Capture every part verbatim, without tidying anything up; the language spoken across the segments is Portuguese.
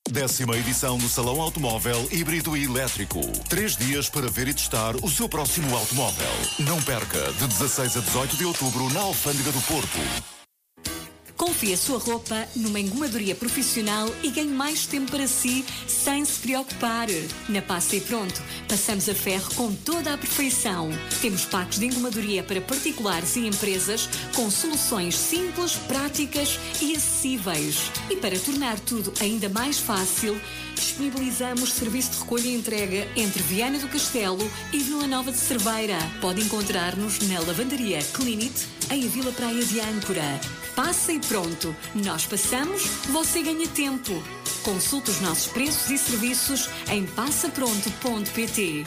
Décima edição do Salão Automóvel Híbrido e Elétrico. Três dias para ver e testar o seu próximo automóvel. Não perca, de dezasseis a dezoito de outubro, na Alfândega do Porto. Confie a sua roupa numa engomadoria profissional e ganhe mais tempo para si sem se preocupar. Na Passa e Pronto, passamos a ferro com toda a perfeição. Temos packs de engomadoria para particulares e empresas com soluções simples, práticas e acessíveis. E para tornar tudo ainda mais fácil, disponibilizamos serviço de recolha e entrega entre Viana do Castelo e Vila Nova de Cerveira. Pode encontrar-nos na Lavandaria Clinit, em Vila Praia de Âncora. Passa e Pronto. Nós passamos, você ganha tempo. Consulte os nossos preços e serviços em passa pronto ponto pt.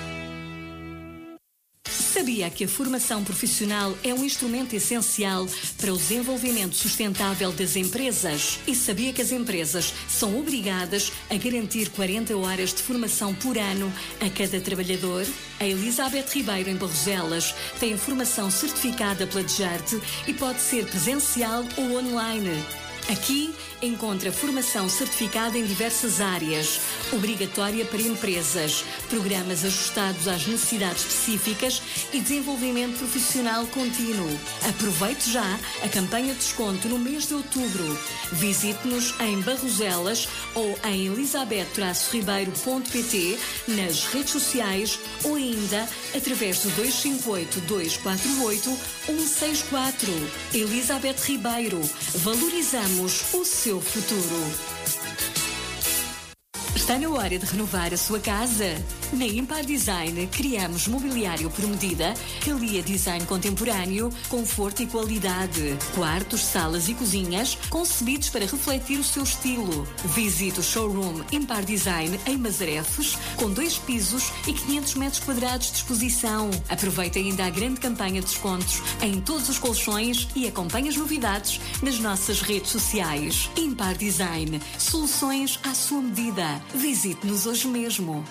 Sabia que a formação profissional é um instrumento essencial para o desenvolvimento sustentável das empresas? E sabia que as empresas são obrigadas a garantir quarenta horas de formação por ano a cada trabalhador? A Elizabeth Ribeiro, em Barroselas, tem a formação certificada pela DGERT e pode ser presencial ou online. Aqui encontra formação certificada em diversas áreas, obrigatória para empresas, programas ajustados às necessidades específicas e desenvolvimento profissional contínuo. Aproveite já a campanha de desconto no mês de outubro. Visite-nos em Barroselas ou em elizabeth ribeiro ponto pt, nas redes sociais ou ainda através do dois cinco oito, dois quatro oito, um seis quatro. Elizabeth Ribeiro. Valorizamos o seu futuro. Está na hora de renovar a sua casa? Na Impar Design criamos mobiliário por medida que alia design contemporâneo, conforto e qualidade. Quartos, salas e cozinhas concebidos para refletir o seu estilo. Visite o showroom Impar Design em Mazarefos, com dois pisos e quinhentos metros quadrados de exposição. Aproveite ainda a grande campanha de descontos em todos os colchões e acompanhe as novidades nas nossas redes sociais. Impar Design. Soluções à sua medida. Visite-nos hoje mesmo.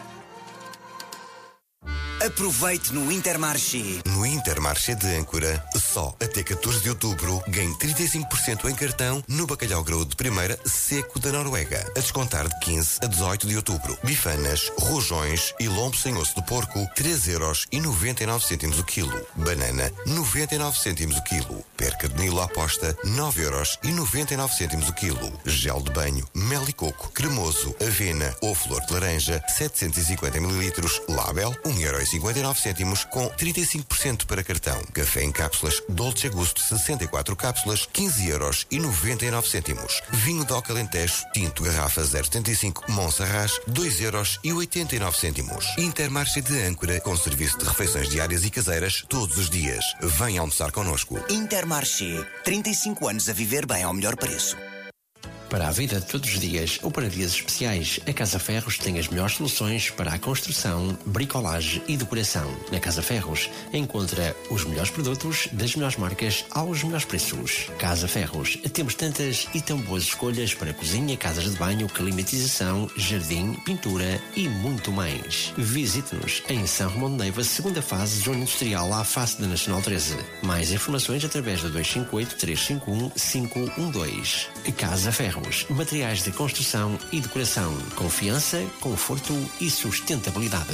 Aproveite no Intermarché. No Intermarché de Âncora, só até catorze de outubro, ganhe trinta e cinco por cento em cartão no bacalhau graúdo de primeira seco da Noruega, a descontar de quinze a dezoito de outubro. Bifanas, rojões e lombo sem osso de porco, três euros e noventa e nove cêntimos o quilo. Banana, noventa e nove cêntimos o quilo. Perca de Nilo à aposta, nove euros e noventa e nove cêntimos o quilo. Gel de banho, mel e coco, cremoso, avena ou flor de laranja, setecentos e cinquenta mililitros, Label, um euro e cinquenta e nove cêntimos com trinta e cinco por cento para cartão. Café em cápsulas Dolce Gusto, sessenta e quatro cápsulas, quinze euros e noventa e nove cêntimos. Vinho Doc Alentejo, tinto garrafa zero setenta e cinco Monserrat, dois euros e oitenta e nove cêntimos. Intermarché de Âncora, com serviço de refeições diárias e caseiras todos os dias. Venha almoçar connosco. Intermarché, trinta e cinco anos a viver bem ao melhor preço. Para a vida de todos os dias ou para dias especiais, a Casa Ferros tem as melhores soluções para a construção, bricolagem e decoração. Na Casa Ferros encontra os melhores produtos das melhores marcas aos melhores preços. Casa Ferros, temos tantas e tão boas escolhas para cozinha, casas de banho, climatização, jardim, pintura e muito mais. Visite-nos em São Romão de Neiva, segunda fase, zona industrial, à face da Nacional treze. Mais informações através do dois cinco oito, três cinco um, cinco um dois. Casa Ferros. Materiais de construção e decoração. Confiança, conforto e sustentabilidade.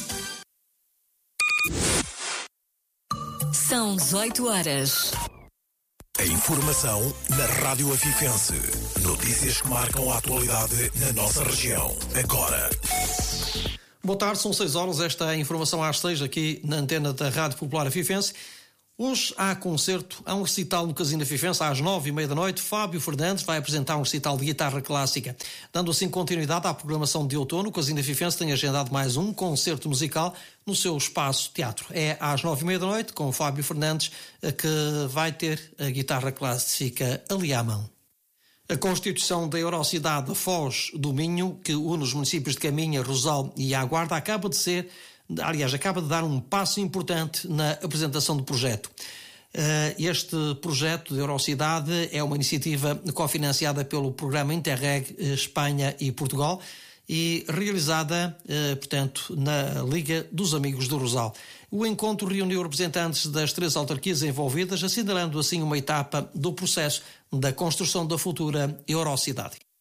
São dezoito horas. A informação na Rádio Afifense. Notícias que marcam a atualidade na nossa região. Agora. Boa tarde, são seis horas. Esta é a informação às seis aqui na antena da Rádio Popular Afifense. Hoje há concerto, há um recital no Casino Afifense às nove e meia da noite. Fábio Fernandes vai apresentar um recital de guitarra clássica. Dando assim continuidade à programação de outono, o Casino Afifense tem agendado mais um concerto musical no seu espaço teatro. É às nove e meia da noite, com Fábio Fernandes, que vai ter a guitarra clássica ali à mão. A constituição da Eurocidade da Foz do Minho, que une os municípios de Caminha, Rosal e Aguarda, acaba de ser Aliás, acaba de dar um passo importante na apresentação do projeto. Este projeto de Eurocidade é uma iniciativa cofinanciada pelo programa Interreg Espanha e Portugal e realizada, portanto, na Liga dos Amigos do Rosal. O encontro reuniu representantes das três autarquias envolvidas, assinalando assim uma etapa do processo da construção da futura Eurocidade.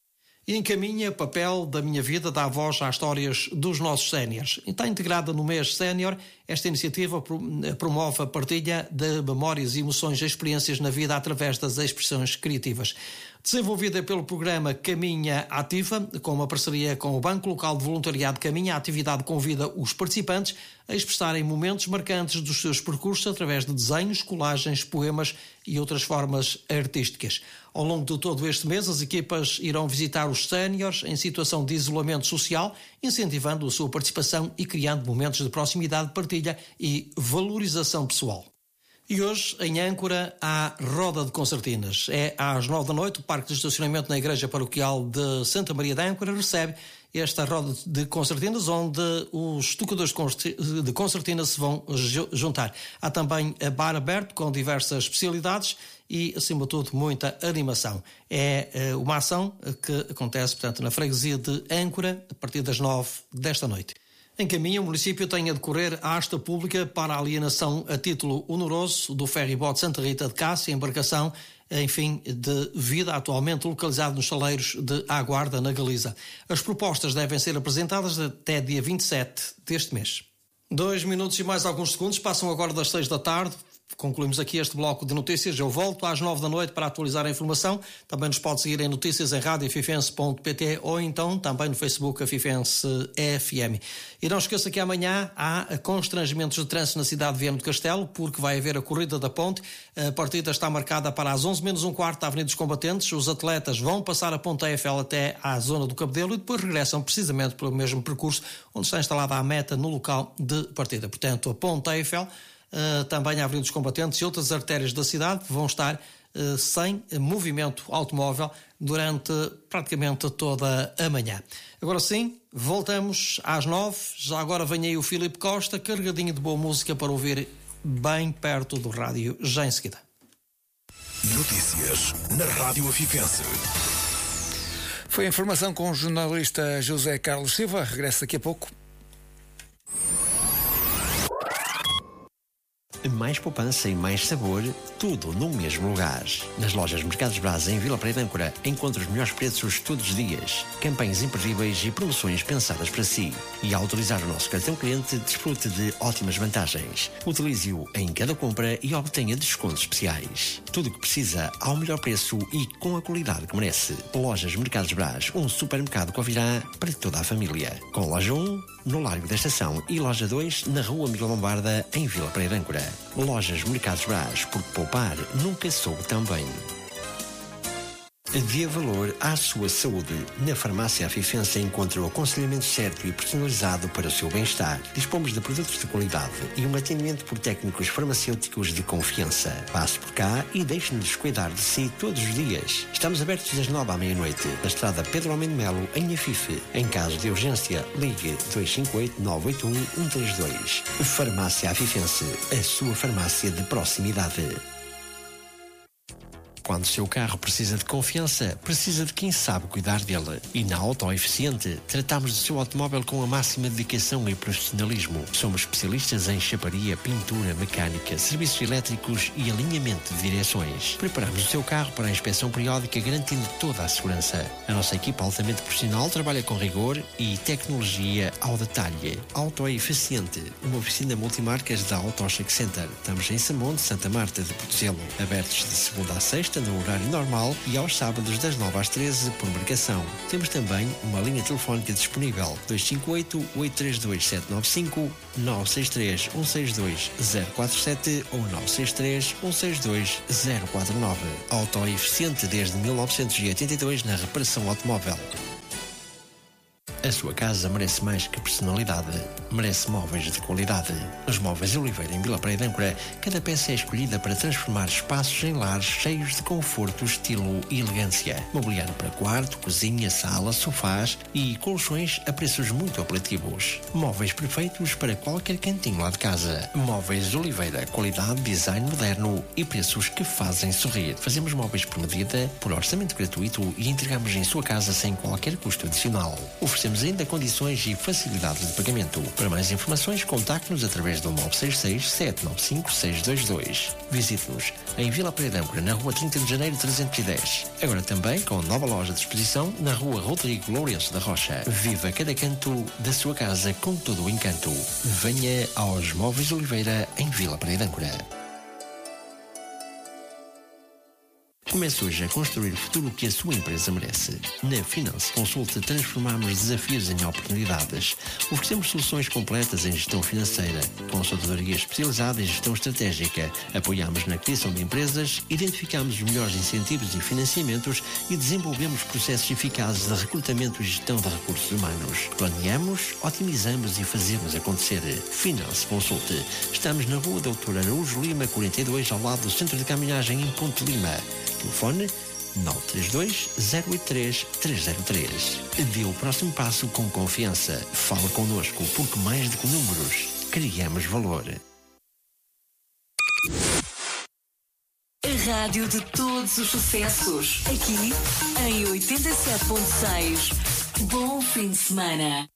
e encaminha papel da minha vida, dá voz às histórias dos nossos séniores. Está integrada no mês sénior. Esta iniciativa promove a partilha de memórias, emoções e experiências na vida através das expressões criativas. Desenvolvida pelo programa Caminha Ativa, com uma parceria com o Banco Local de Voluntariado Caminha, a atividade convida os participantes a expressarem momentos marcantes dos seus percursos através de desenhos, colagens, poemas e outras formas artísticas. Ao longo de todo este mês, as equipas irão visitar os séniores em situação de isolamento social, incentivando a sua participação e criando momentos de proximidade, partilha e valorização pessoal. E hoje, em Âncora, há roda de concertinas. É às nove da noite, o Parque de Estacionamento na Igreja Paroquial de Santa Maria de Âncora recebe esta roda de concertinas, onde os tocadores de concertina se vão juntar. Há também a bar aberto com diversas especialidades e, acima de tudo, muita animação. É uma ação que acontece, portanto, na freguesia de Âncora, a partir das nove desta noite. Em Caminha, o município tem a decorrer a asta pública para a alienação a título onoroso do ferryboat Santa Rita de Cássia, embarcação, enfim, de vida, atualmente localizado nos chaleiros de Aguarda, na Galiza. As propostas devem ser apresentadas até dia vinte e sete deste mês. Dois minutos e mais alguns segundos, passam agora das seis da tarde. Concluímos aqui este bloco de notícias. Eu volto às nove da noite para atualizar a informação. Também nos pode seguir em notícias em rádio afifense ponto pt ou então também no Facebook Afifense F M. E não esqueça que amanhã há constrangimentos de trânsito na cidade de Viana do Castelo, porque vai haver a corrida da ponte. A partida está marcada para as onze menos um quarto da Avenida dos Combatentes. Os atletas vão passar a Ponta Eiffel até à zona do Cabedelo e depois regressam precisamente pelo mesmo percurso onde está instalada a meta no local de partida. Portanto, a Ponta Eiffel, Uh, também a Avenida dos Combatentes e outras artérias da cidade vão estar uh, sem movimento automóvel durante praticamente toda a manhã. Agora sim, voltamos às nove. Já agora vem aí o Filipe Costa, carregadinho de boa música para ouvir bem perto do rádio, já em seguida. Notícias na Rádio Afifense. Foi a informação com o jornalista José Carlos Silva. Regressa daqui a pouco. Mais poupança e mais sabor, tudo no mesmo lugar. Nas lojas Mercados Braz em Vila Praia de Âncora, encontra os melhores preços todos os dias, campanhas imperdíveis e promoções pensadas para si. E ao utilizar o nosso cartão cliente, desfrute de ótimas vantagens. Utilize-o em cada compra e obtenha descontos especiais. Tudo o que precisa ao melhor preço e com a qualidade que merece. Lojas Mercados Braz, um supermercado Covirá para toda a família. Com loja um, no Largo da Estação, e loja dois, na Rua Miguel Lombarda, em Vila Praia de Âncora. Lojas Mercados Braz, porque poupar nunca soube tão bem. Dê valor à sua saúde. Na Farmácia Afifense encontra o aconselhamento certo e personalizado para o seu bem-estar. Dispomos de produtos de qualidade e um atendimento por técnicos farmacêuticos de confiança. Passe por cá e deixe-nos cuidar de si todos os dias. Estamos abertos das nove à meia-noite, na estrada Pedro Almeida Melo, em Afife. Em caso de urgência, ligue dois cinco oito, nove oito um, um três dois. Farmácia Afifense, a sua farmácia de proximidade. Quando o seu carro precisa de confiança, precisa de quem sabe cuidar dele. E na Auto Eficiente, tratamos do seu automóvel com a máxima dedicação e profissionalismo. Somos especialistas em chaparia, pintura, mecânica, serviços elétricos e alinhamento de direções. Preparamos o seu carro para a inspeção periódica, garantindo toda a segurança. A nossa equipa altamente profissional trabalha com rigor e tecnologia ao detalhe. Auto Eficiente, uma oficina multimarcas da Auto Check Center. Estamos em Samonte, Santa Marta de Portozelo. Abertos de segunda a sexta, no horário normal, e aos sábados das nove às treze por marcação. Temos também uma linha telefónica disponível dois cinco oito, oito três dois, sete nove cinco, nove seis três, um seis dois, zero quatro sete ou nove seis três, um seis dois, zero quatro nove. Auto Eficiente desde mil novecentos e oitenta e dois na reparação automóvel. A sua casa merece mais que personalidade, merece móveis de qualidade. Nos Móveis Oliveira, em Vila Praia de Âncora, cada peça é escolhida para transformar espaços em lares cheios de conforto, estilo e elegância. Mobiliário para quarto, cozinha, sala, sofás e colchões a preços muito apelativos. Móveis perfeitos para qualquer cantinho lá de casa. Móveis Oliveira, qualidade, design moderno e preços que fazem sorrir. Fazemos móveis por medida, por orçamento gratuito e entregamos em sua casa sem qualquer custo adicional. Oferecemos temos ainda condições e facilidades de pagamento. Para mais informações, contacte-nos através do nove seis seis, sete nove cinco, seis dois dois. Visite-nos em Vila Pereira d'Âncora, na rua trinta de janeiro trezentos e dez. Agora também com nova loja de exposição na rua Rodrigo Lourenço da Rocha. Viva cada canto da sua casa com todo o encanto. Venha aos Móveis Oliveira em Vila Pereira d'Âncora. Comece hoje a construir o futuro que a sua empresa merece. Na Finance Consult transformamos desafios em oportunidades. Oferecemos soluções completas em gestão financeira, consultoria especializada em gestão estratégica. Apoiamos na criação de empresas, identificamos os melhores incentivos e financiamentos e desenvolvemos processos eficazes de recrutamento e gestão de recursos humanos. Planeamos, otimizamos e fazemos acontecer. Finance Consult. Estamos na rua doutor Araújo Lima, quarenta e dois, ao lado do Centro de Caminhagem em Ponte Lima. Telefone nove três dois, zero oito três, três zero três. Dê o próximo passo com confiança. Fale connosco, porque mais do que números, criamos valor. A rádio de todos os sucessos. Aqui em oitenta e sete ponto seis. Bom fim de semana.